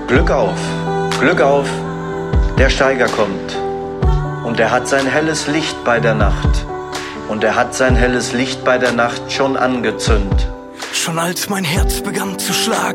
Glück auf, der Steiger kommt. Und er hat sein helles Licht bei der Nacht. Und er hat sein helles Licht bei der Nacht schon angezündet. Schon als mein Herz begann zu schlagen,